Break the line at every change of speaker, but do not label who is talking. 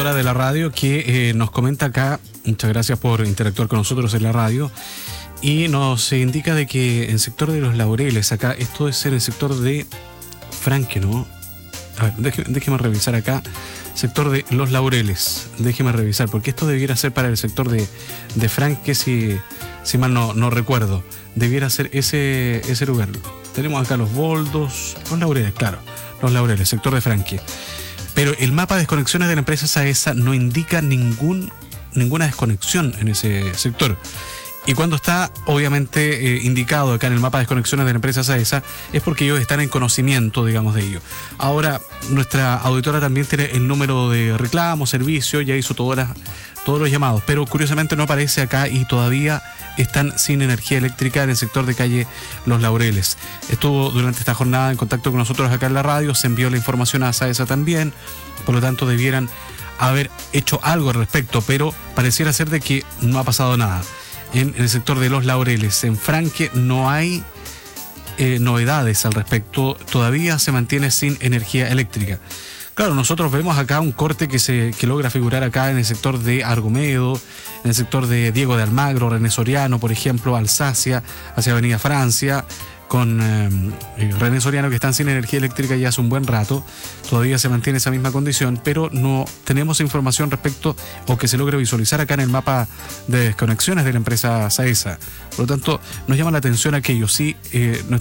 auditora de la radio que nos comenta acá, muchas gracias por interactuar con nosotros en la radio, y nos indica de que en el sector de Los Laureles, acá, esto es en el sector de Franque, ¿no? A ver, déjeme revisar acá, sector de Los Laureles, déjeme revisar, porque esto debiera ser para el sector de Franque, si mal no recuerdo, debiera ser ese lugar. Tenemos acá Los Boldos, Los Laureles, claro, Los Laureles, sector de Franque. Pero el mapa de desconexiones de la empresa SAESA no indica ninguna desconexión en ese sector. Y cuando está, obviamente, indicado acá en el mapa de desconexiones de la empresa SAESA, es porque ellos están en conocimiento, digamos, de ello. Ahora, nuestra auditora también tiene el número de reclamo, servicio, ya hizo todos los llamados, pero curiosamente no aparece acá y todavía están sin energía eléctrica en el sector de calle Los Laureles. Estuvo durante esta jornada en contacto con nosotros acá en la radio, se envió la información a SAESA también, por lo tanto debieran haber hecho algo al respecto, pero pareciera ser de que no ha pasado nada. En el sector de Los Laureles, en Franque, no hay novedades al respecto, todavía se mantiene sin energía eléctrica. Claro, nosotros vemos acá un corte que logra figurar acá en el sector de Argomedo, en el sector de Diego de Almagro, René Soriano, por ejemplo, Alsacia, hacia Avenida Francia, con René Soriano, que están sin energía eléctrica ya hace un buen rato. Todavía se mantiene esa misma condición, pero no tenemos información respecto o que se logre visualizar acá en el mapa de desconexiones de la empresa SAESA. Por lo tanto, nos llama la atención aquello. Sí,